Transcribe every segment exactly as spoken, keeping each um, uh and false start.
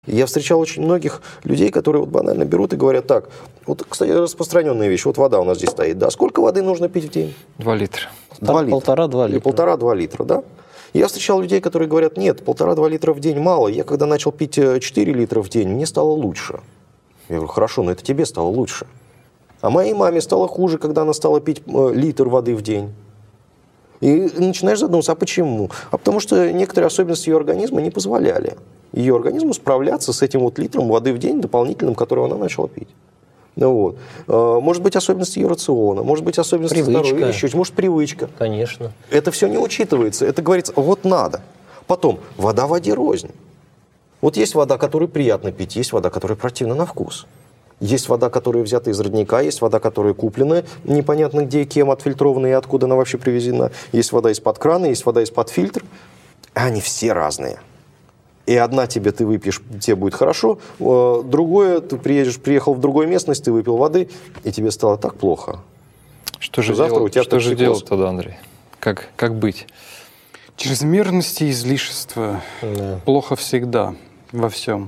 Я встречал очень многих людей, которые вот банально берут и говорят так. Вот, кстати, распространенная вещь. Вот вода у нас здесь стоит. Да, сколько воды нужно пить в день? Два литра. Два литра. Полтора-два литра. Или полтора-два литра, да? Я встречал людей, которые говорят, нет, полтора-два литра в день мало. Я когда начал пить четыре литра в день, мне стало лучше. Я говорю, хорошо, но это тебе стало лучше. А моей маме стало хуже, когда она стала пить литр воды в день. И начинаешь задумываться, а почему? А потому что некоторые особенности ее организма не позволяли ее организму справляться с этим вот литром воды в день дополнительным, который она начала пить. Ну, вот. Может быть, особенности ее рациона, может быть, особенности привычка. Здоровья, еще, может, привычка. Конечно. Это все не учитывается. Это говорится, вот надо. Потом, вода воде рознь. Вот есть вода, которую приятно пить, есть вода, которая противна на вкус. Есть вода, которая взята из родника, есть вода, которая куплена непонятно где, кем, отфильтрованная и откуда она вообще привезена. Есть вода из-под крана, есть вода из-под фильтра. Они все разные. И одна тебе ты выпьешь, тебе будет хорошо, другое, ты приедешь, приехал в другую местность, ты выпил воды, и тебе стало так плохо. Что же, завтра дел... у тебя что же делать тогда, Андрей? Как, как быть? Чрезмерность и излишество Да. плохо всегда во всем.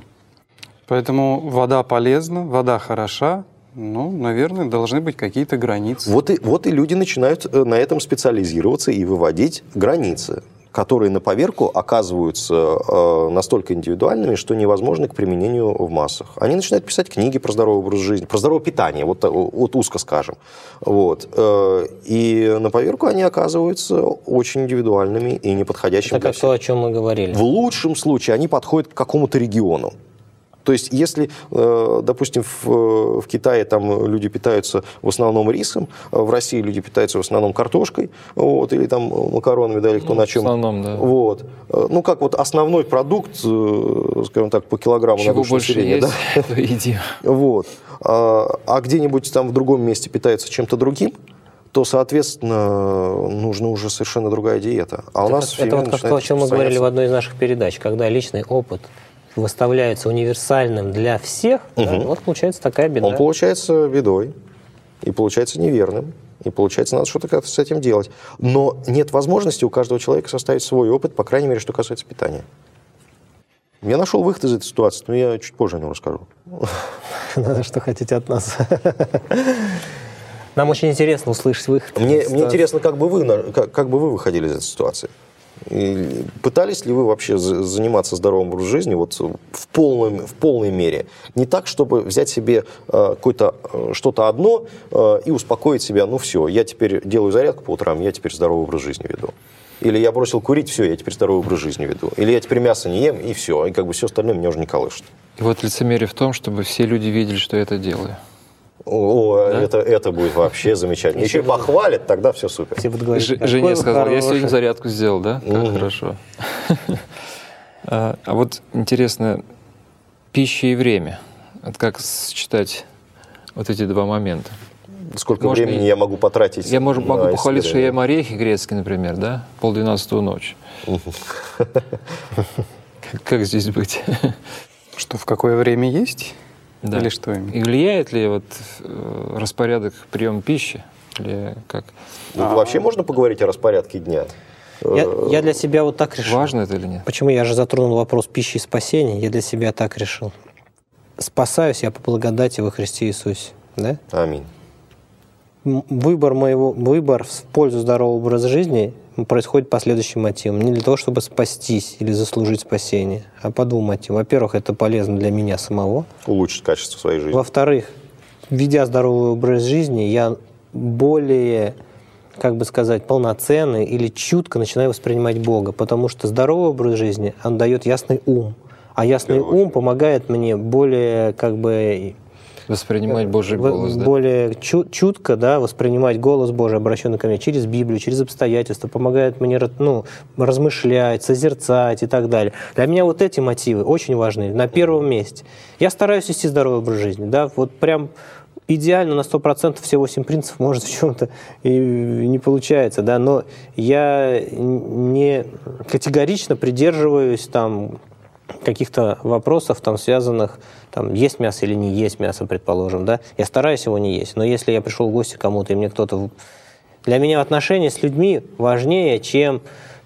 Поэтому вода полезна, вода хороша, ну, наверное, должны быть какие-то границы. Вот и, вот и люди начинают на этом специализироваться и выводить границы, которые на поверку оказываются э, настолько индивидуальными, что невозможны к применению в массах. Они начинают писать книги про здоровый образ жизни, про здоровое питание, вот, вот узко скажем. Вот. Э, и на поверку они оказываются очень индивидуальными и неподходящими. Это как то, о чем мы говорили. В лучшем случае они подходят к какому-то региону. То есть, если, допустим, в, в Китае там люди питаются в основном рисом, в России люди питаются в основном картошкой, вот, или там макаронами, да, или кто ну, на чем. В основном, да. Вот. Ну, как вот основной продукт, скажем так, по килограмму Чего на душу больше населения. есть, Да? то едим. Вот. А, а где-нибудь там в другом месте питаются чем-то другим, то, соответственно, нужна уже совершенно другая диета. А у это, нас это вот как то, о чем мы говорили в одной из наших передач, когда личный опыт выставляется универсальным для всех, угу. да, вот получается такая беда. Он получается бедой, и получается неверным, и получается надо что-то с этим делать. Но нет возможности у каждого человека составить свой опыт, по крайней мере, что касается питания. Я нашел выход из этой ситуации, но я чуть позже о нем расскажу. Надо, что хотите от нас. Нам очень интересно услышать выход. Мне, мне интересно, как бы, вы, как, как бы вы выходили из этой ситуации. И пытались ли вы вообще заниматься здоровым образом жизни вот в, полной, в полной мере? Не так, чтобы взять себе э, какое-то э, что-то одно э, и успокоить себя, ну все, я теперь делаю зарядку по утрам, я теперь здоровый образ жизни веду. Или я бросил курить, все, я теперь здоровый образ жизни веду. Или я теперь мясо не ем, и все, и как бы все остальное меня уже не колышет. И вот лицемерие в том, чтобы все люди видели, что я это делаю. О, Да? это, это будет вообще замечательно. Еще и похвалят, тогда все супер. Все будут говорить, Ж- какой Жене вы сказал, я хороший. сегодня зарядку сделал, да? Как Мгм. хорошо. А а вот интересно, пища и время. Вот как сочетать вот эти два момента? Сколько Можно времени и- я могу потратить? Я может, могу на похвалиться, что я ем исследование? орехи грецкие, например, да? Полдвенадцатого ночи. Как, как здесь быть? Что, в какое время есть? Да. Или что именно? И влияет ли вот э, распорядок приема пищи? Или как? Ну, вообще можно поговорить о распорядке дня? Я, я для себя вот так решил. Важно это или нет? Почему я же затронул вопрос пищи и спасения? Я для себя так решил. Спасаюсь я по благодати во Христе Иисусе. Да? Аминь. М- Выбор моего, выбор в пользу здорового образа жизни происходит по следующим мотивам. Не для того, чтобы спастись или заслужить спасение, а по двум мотивам. Во-первых, это полезно для меня самого. Улучшить качество своей жизни. Во-вторых, ведя здоровый образ жизни, я более, как бы сказать, полноценный или чутко начинаю воспринимать Бога, потому что здоровый образ жизни, он дает ясный ум, а ясный ум помогает мне более, как бы, Воспринимать Божий в- голос, да? более чу- чутко, да, воспринимать голос Божий, обращенный ко мне через Библию, через обстоятельства, помогает мне, ну, размышлять, созерцать и так далее. Для меня вот эти мотивы очень важны, на первом месте. Я стараюсь вести здоровый образ жизни, да, вот прям идеально на сто процентов все восемь принципов, может, в чем-то и не получается, да, но я не категорично придерживаюсь там каких-то вопросов, там, связанных, там, есть мясо или не есть мясо, предположим, да, я стараюсь его не есть, но если я пришел в гости к кому-то, и мне кто-то... Для меня отношения с людьми важнее, чем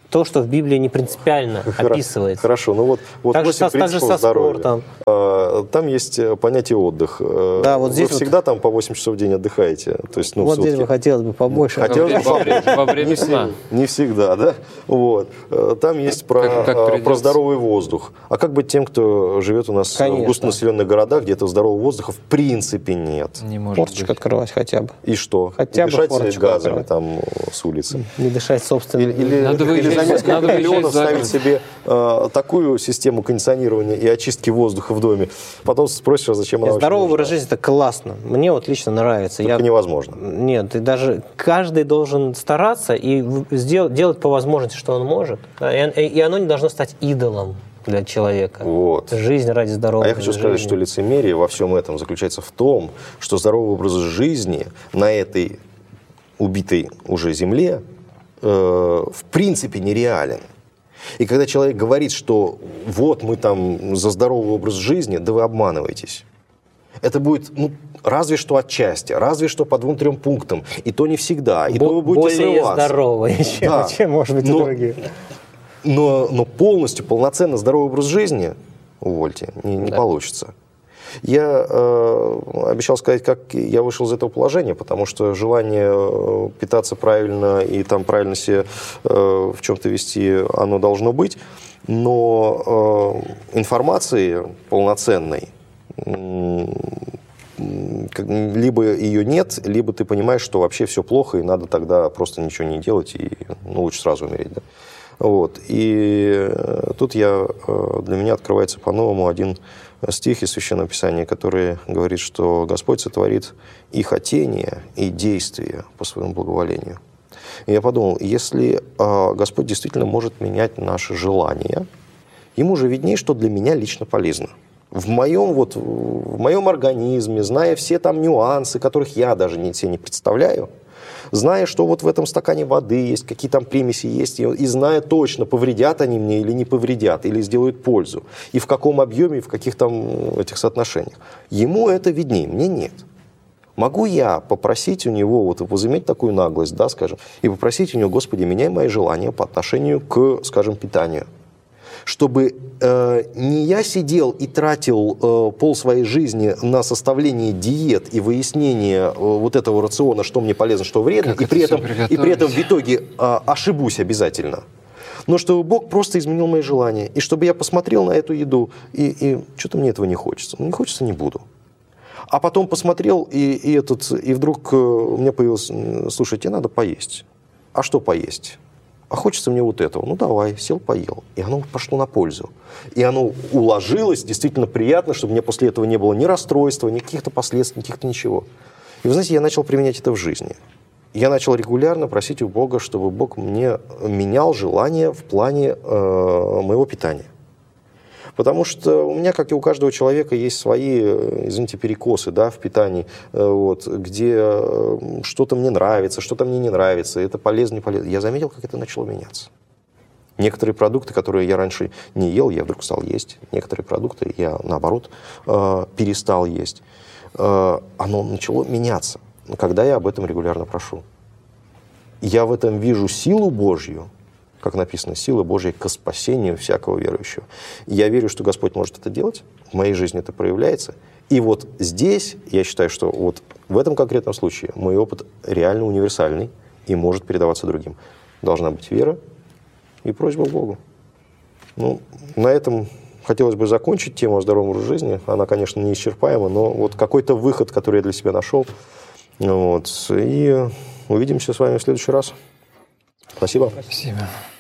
то, что в Библии не принципиально описывается. Хорошо, ну вот, вот Так же восемь со- так же принципов со здоровья. спортом. А, Там есть понятие отдых. Да, вот Вы здесь вот- всегда там по восемь часов в день отдыхаете? То есть, ну, в Вот здесь сутки? бы хотелось бы побольше. Хотя- Во время, во время- во время Не сна. всегда, не всегда, да? Вот. Э, Там есть про, Как- как э, про придется. здоровый воздух. А как быть тем, кто живет у нас Конечно. в густонаселенных городах, где этого здорового воздуха в принципе нет? Не может Форточку быть. открывать хотя бы. И что? Хотя И бы дышать форточку газами открывать. там э, с улицы? Не дышать собственным. Или, или, Надо или выезжать- за несколько надо выезжать миллионов за ставить город. себе э, такую систему кондиционирования и очистки воздуха в доме. Потом спросишь, а зачем она вообще Здоровый нужна? образ жизни – это классно. Мне вот лично нравится. Только Я- невозможно. Нет, и даже каждый должен стараться и в- сделать, делать по возможности, что он может. Да, и, и оно не должно стать идолом для человека. Вот. Жизнь ради здоровья. А я хочу сказать, что лицемерие во всем этом заключается в том, что здоровый образ жизни на этой убитой уже земле э, в принципе нереален. И когда человек говорит, что вот мы там за здоровый образ жизни, да вы обманываетесь. Это будет, ну, разве что отчасти, разве что по двум-трем пунктам. И то не всегда. И то вы будете более срываться. здоровые, чем, Да. чем, может быть, Но- и другие. Но, но полностью, полноценно здоровый образ жизни, увольте, не, не Да. получится. Я э, обещал сказать, как я вышел из этого положения, потому что желание э, питаться правильно и там правильно себя э, в чем-то вести, оно должно быть, но э, информации полноценной м, как- либо ее нет, либо ты понимаешь, что вообще все плохо, и надо тогда просто ничего не делать, и ну, лучше сразу умереть. Да? Вот. И э, тут я, э, для меня открывается по-новому один стих из Священного Писания, который говорит, что Господь сотворит и хотение, и действие по своему благоволению. И я подумал, если э, Господь действительно может менять наши желания, Ему же виднее, что для меня лично полезно. В моем, вот, в моем организме, зная все там нюансы, которых я даже не, себе не представляю, зная, что вот в этом стакане воды есть, какие там примеси есть, и, и зная точно, повредят они мне или не повредят, или сделают пользу, и в каком объеме, и в каких там этих соотношениях. Ему это виднее, мне нет. Могу я попросить у него, вот возыметь такую наглость, да, скажем, и попросить у него, Господи, меняй мои желания по отношению к, скажем, питанию. Чтобы э, не я сидел и тратил э, пол своей жизни на составление диет и выяснение э, вот этого рациона, что мне полезно, что вредно, Как и это при, всё этом, и приготовить? при этом в итоге э, ошибусь обязательно. Но чтобы Бог просто изменил мои желания, и чтобы я посмотрел на эту еду, и, и что-то мне этого не хочется. Ну, не хочется, не буду. А потом посмотрел, и, и, этот, и вдруг э, у меня появилось, слушай, тебе надо поесть. А что поесть? А хочется мне вот этого. Ну, давай, сел, поел. И оно пошло на пользу. И оно уложилось, действительно приятно, чтобы мне после этого не было ни расстройства, ни каких-то последствий, ни каких-то ничего. И вы знаете, я начал применять это в жизни. Я начал регулярно просить у Бога, чтобы Бог мне менял желания в плане э, моего питания. Потому что у меня, как и у каждого человека, есть свои, извините, перекосы, да, в питании, вот, где что-то мне нравится, что-то мне не нравится, это полезно, не полезно. Я заметил, как это начало меняться. Некоторые продукты, которые я раньше не ел, я вдруг стал есть. Некоторые продукты я, наоборот, перестал есть. Оно начало меняться, когда я об этом регулярно прошу. Я в этом вижу силу Божью, как написано, сила Божья ко спасению всякого верующего. Я верю, что Господь может это делать, в моей жизни это проявляется. И вот здесь, я считаю, что вот в этом конкретном случае мой опыт реально универсальный и может передаваться другим. Должна быть вера и просьба к Богу. Ну, на этом хотелось бы закончить тему о здоровом образе жизни. Она, конечно, неисчерпаема, но вот какой-то выход, который я для себя нашел. Вот. И увидимся с вами в следующий раз. Спасибо. Спасибо.